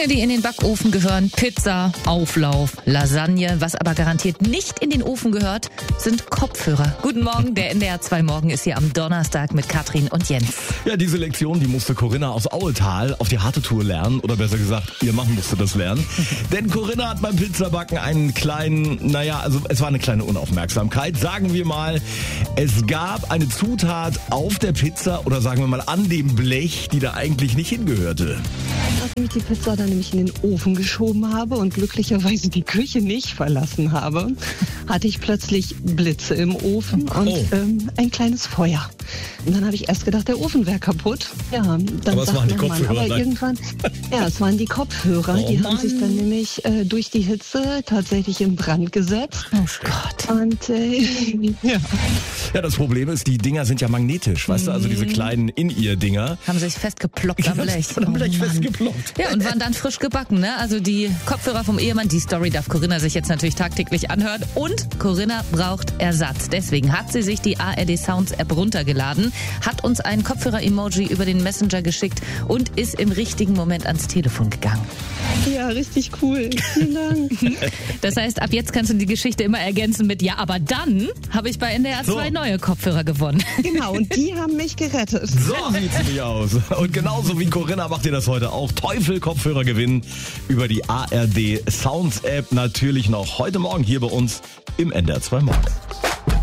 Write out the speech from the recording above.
Dinge, die in den Backofen gehören: Pizza, Auflauf, Lasagne. Was aber garantiert nicht in den Ofen gehört, sind Kopfhörer. Guten Morgen, der NDR 2 Morgen ist hier am Donnerstag mit Katrin und Jens. Ja, diese Lektion, die musste Corinna aus Auetal auf die harte Tour lernen. Oder besser gesagt, ihr Mann musste das lernen. Denn Corinna hat beim Pizzabacken einen kleinen, es war eine kleine Unaufmerksamkeit. Sagen wir mal, es gab eine Zutat auf der Pizza oder sagen wir mal an dem Blech, die da eigentlich nicht hingehörte. Nachdem ich die Pizza dann nämlich in den Ofen geschoben habe und glücklicherweise die Küche nicht verlassen habe, hatte ich plötzlich Blitze im Ofen und ein kleines Feuer. Und dann habe ich erst gedacht, der Ofen wäre kaputt. Ja, dann aber es waren die Kopfhörer. Aber irgendwann, es waren die Kopfhörer. Die haben sich dann nämlich durch die Hitze tatsächlich in Brand gesetzt. Oh Gott. Und Ja, das Problem ist, die Dinger sind ja magnetisch, weißt du? Also diese kleinen In-Ear-Dinger. Haben sich festgeploppt am Blech. Am Blech festgeploppt. Ja, und waren dann frisch gebacken, ne? Also die Kopfhörer vom Ehemann, die Story darf Corinna sich jetzt natürlich tagtäglich anhören. Und Corinna braucht Ersatz. Deswegen hat sie sich die ARD Sounds App runtergeladen, hat uns ein Kopfhörer-Emoji über den Messenger geschickt und ist im richtigen Moment ans Telefon gegangen. ja, richtig cool. Vielen Dank. Das heißt, ab jetzt kannst du die Geschichte immer ergänzen mit: Ja, aber dann habe ich bei NDR 2 neue Kopfhörer gewonnen. Genau, und die haben mich gerettet. So sieht's nämlich aus. Und genauso wie Corinna macht ihr das heute auch. Teufel-Kopfhörer gewinnen über die ARD Sounds App. Natürlich noch heute Morgen hier bei uns im NDR 2 Morgen.